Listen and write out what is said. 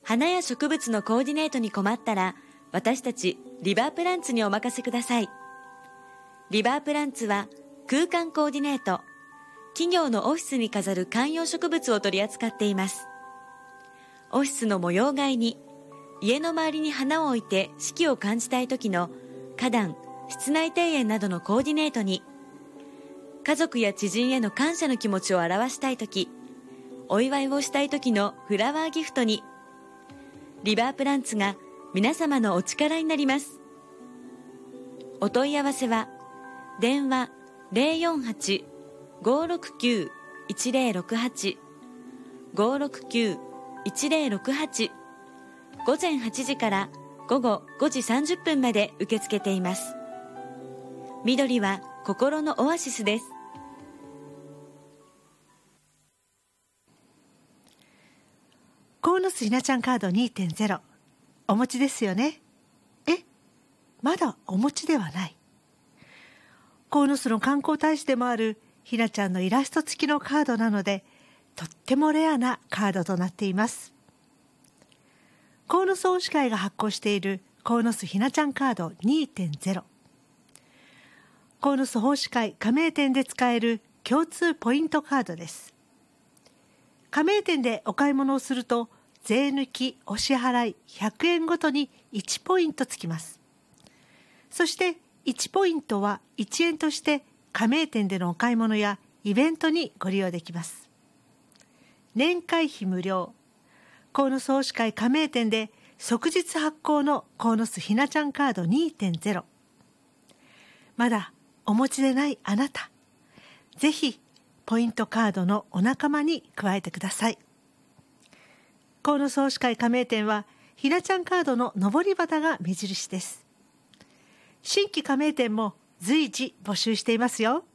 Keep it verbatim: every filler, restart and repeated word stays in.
花や植物のコーディネートに困ったら、私たちリバープランツにお任せください。リバープランツは空間コーディネート、企業のオフィスに飾る観葉植物を取り扱っています。オフィスの模様替えに、家の周りに花を置いて四季を感じたい時の花壇、室内庭園などのコーディネートに、家族や知人への感謝の気持ちを表したい時、お祝いをしたい時のフラワーギフトに、リバープランツが皆様のお力になります。お問い合わせは電話 ゼロよんはち ごーろくきゅう いちゼロろくはち ごーろくきゅう いちゼロろくはち、午前はちじから午後ごじさんじゅっぷんまで受け付けています。緑は心のオアシスです。 鴻巣ひなちゃんカード にてんゼロ お持ちですよね。え、まだお持ちではない。鴻巣の観光大使でもあるひなちゃんのイラスト付きのカードなので、とってもレアなカードとなっています。鴻巣大使会が発行している鴻巣ひなちゃんカード にてんゼロ、鴻巣奉仕会加盟店で使える共通ポイントカードです。加盟店でお買い物をすると、税抜きお支払いひゃくえんごとにいちポイントつきます。そしていちポイントはいちえんとして加盟店でのお買い物やイベントにご利用できます。年会費無料。鴻巣奉仕会加盟店で即日発行の鴻巣ひなちゃんカード にてんゼロ。まだお持ちでないあなた、ぜひポイントカードのお仲間に加えてください。鴻巣奉仕会加盟店はひなちゃんカードの上り旗が目印です。新規加盟店も随時募集していますよ。